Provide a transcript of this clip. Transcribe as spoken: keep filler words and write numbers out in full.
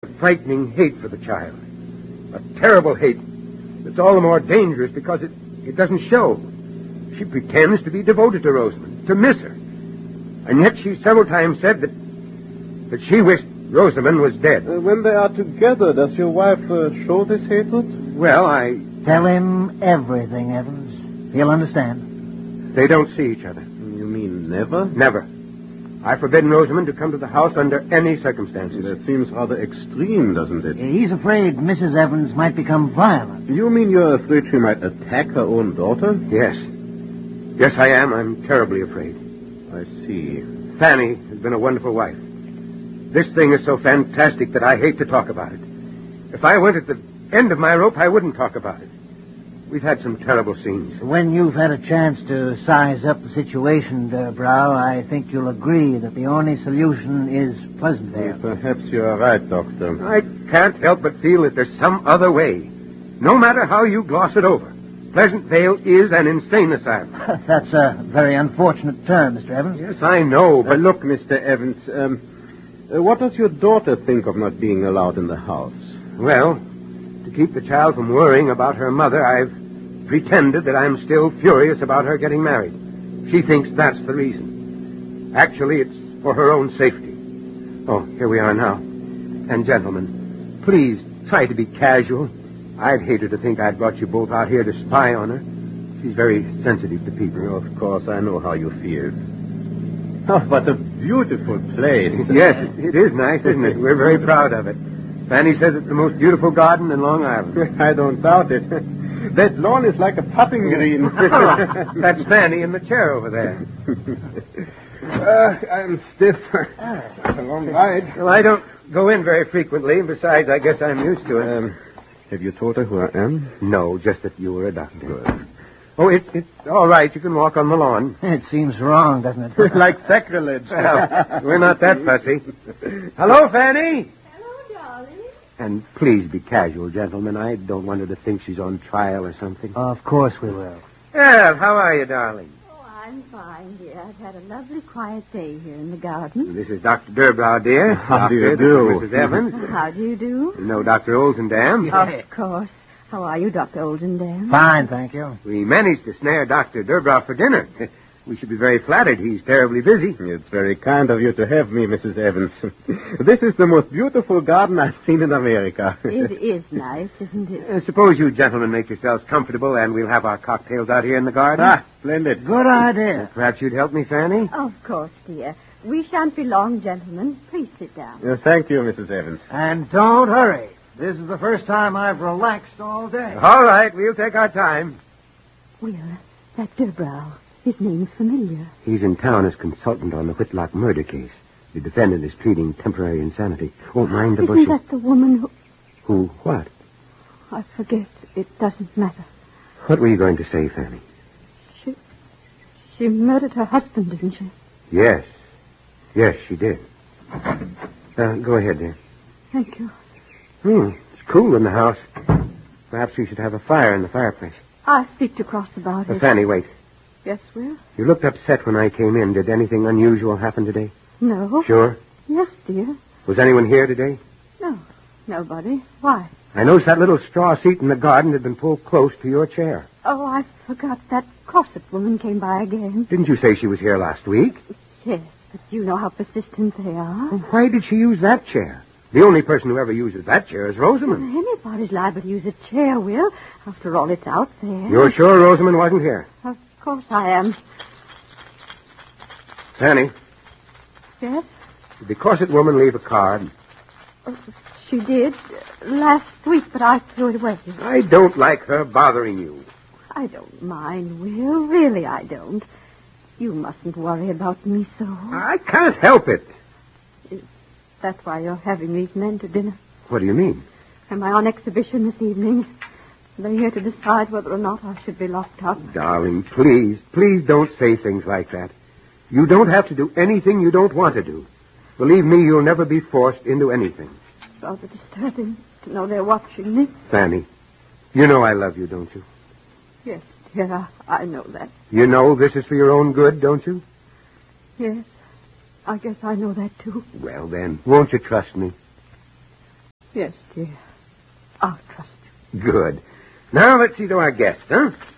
a frightening hate for the child. A terrible hate. It's all the more dangerous because it, it doesn't show. She pretends to be devoted to Rosamond, to miss her. And yet she several times said that that she wished Rosamond was dead. Uh, when they are together, does your wife uh, show this hatred? Well, I... Tell him everything, Evans. He'll understand. They don't see each other. You mean never? Never. I've forbidden Rosamond to come to the house under any circumstances. That seems rather extreme, doesn't it? He's afraid Missus Evans might become violent. You mean you're afraid she might attack her own daughter? Yes. Yes, I am. I'm terribly afraid. I see. Fanny has been a wonderful wife. This thing is so fantastic that I hate to talk about it. If I went at the end of my rope, I wouldn't talk about it. We've had some terrible scenes. When you've had a chance to size up the situation, Durbrow, I think you'll agree that the only solution is Pleasantvale. Perhaps you're right, Doctor. I can't help but feel that there's some other way. No matter how you gloss it over, Pleasant Vale is an insane asylum. That's a very unfortunate term, Mister Evans. Yes, I know, but Uh, look, Mister Evans, um, uh, what does your daughter think of not being allowed in the house? well, to keep the child from worrying about her mother, I've pretended that I'm still furious about her getting married. She thinks that's the reason. Actually, it's for her own safety. Oh, here we are now. And gentlemen, please try to be casual. I'd hate her to think I'd brought you both out here to spy on her. She's very sensitive to people. Of course, I know how you feel. Oh, what a beautiful place. Yes, it, it is nice, isn't it? We're very proud of it. Fanny says it's the most beautiful garden in Long Island. I don't doubt it. That lawn is like a putting green. That's Fanny in the chair over there. uh, I'm stiff. It's a long ride. Well, I don't go in very frequently. Besides, I guess I'm used to it. Um, have you told her who I am? No, just that you were a doctor. Good. Oh, it, it's all right. You can walk on the lawn. It seems wrong, doesn't it? Like sacrilege. Well, we're not that fussy. Hello, Fanny. Hello, darling. And please be casual, gentlemen. I don't want her to think she's on trial or something. Of course we will. Yeah, how are you, darling? Oh, I'm fine, dear. I've had a lovely quiet day here in the garden. This is Doctor Durbrow, dear. How do you Doctor, do? This is Missus Evans. How do you do? You know Doctor Olzendam. Of course. How are you, Doctor Oldendam? Fine, thank you. We managed to snare Doctor Durbrow for dinner. We should be very flattered. He's terribly busy. It's very kind of you to have me, Missus Evans. This is the most beautiful garden I've seen in America. It is nice, isn't it? Uh, suppose you gentlemen make yourselves comfortable, and we'll have our cocktails out here in the garden. Ah, splendid. Good idea. Perhaps you'd help me, Fanny? Of course, dear. We shan't be long, gentlemen. Please sit down. Uh, thank you, Missus Evans. And don't hurry. This is the first time I've relaxed all day. All right, we'll take our time. Will, that Durbrow, his name's familiar. He's in town as consultant on the Whitlock murder case. The defendant is pleading temporary insanity. Oh, mind the Isn't bushes. that the woman who... Who? What? I forget. It doesn't matter. What were you going to say, Fanny? She... She murdered her husband, didn't she? Yes. Yes, she did. Uh, go ahead, dear. Thank you. Hmm, it's cool in the house. Perhaps we should have a fire in the fireplace. I'll speak to Cross about Uh, it. Fanny, wait. Yes, Will? You looked upset when I came in. Did anything unusual happen today? No. Sure? Yes, dear. Was anyone here today? No. Nobody. Why? I noticed that little straw seat in the garden had been pulled close to your chair. Oh, I forgot that Crossett woman came by again. Didn't you say she was here last week? Yes, but you know how persistent they are. Well, why did she use that chair? The only person who ever uses that chair is Rosamond. Anybody's liable to use a chair, Will. After all, it's out there. You're sure Rosamond wasn't here? Of course I am. Fanny, Yes? did the corset woman leave a card? Oh, she did. uh, Last week, but I threw it away. I don't like her bothering you. I don't mind, Will. Really, I don't. You mustn't worry about me so. I can't help it. That's why you're having these men to dinner. What do you mean? Am I on exhibition this evening? They're here to decide whether or not I should be locked up. Darling, please, please don't say things like that. You don't have to do anything you don't want to do. Believe me, you'll never be forced into anything. It's rather disturbing to know they're watching me. Fanny, you know I love you, don't you? Yes, dear, I, I know that. You know this is for your own good, don't you? Yes, I guess I know that, too. Well, then, won't you trust me? Yes, dear. I'll trust you. Good. Now let's see to our guest, huh?